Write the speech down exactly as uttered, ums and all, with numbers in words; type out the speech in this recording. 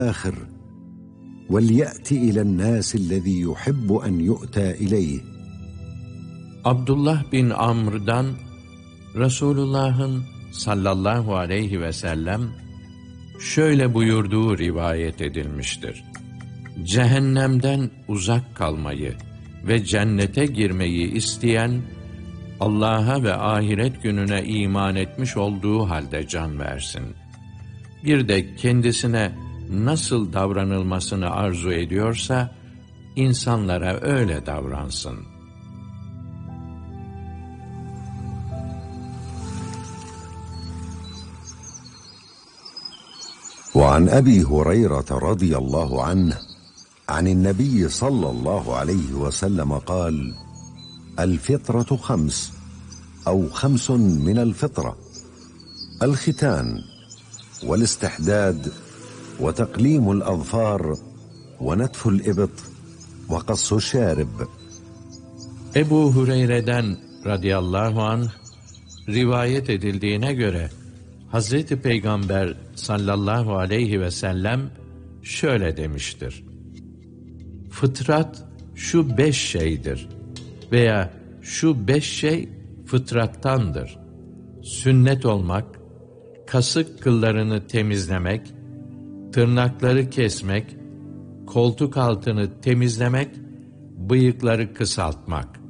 آخر وليأت إلى الناس الذي يحب أن يؤتى إليه. Abdullah bin Amr'dan Resulullah'ın sallallahu aleyhi ve sellem şöyle buyurduğu rivayet edilmiştir: Cehennemden uzak kalmayı ve cennete girmeyi isteyen, Allah'a ve ahiret gününe iman etmiş olduğu halde can versin. Bir de kendisine nasıl davranılmasını arzu ediyorsa, insanlara öyle davransın. وعن أبي هريرة رضي الله عنه عن النبي صلى الله عليه وسلم قال: الفطرة خمس أو خمس من الفطرة: الختان والاستحداد وتقليم الأظفار ونتف الإبط وقص الشارب. Ebu Hureyre'den radıyallahu anh rivayet edildiğine göre Hazreti Peygamber sallallahu aleyhi ve sellem şöyle demiştir: Fıtrat şu beş şeydir veya şu beş şey fıtrattandır: sünnet olmak, kasık kıllarını temizlemek, tırnakları kesmek, koltuk altını temizlemek, bıyıkları kısaltmak.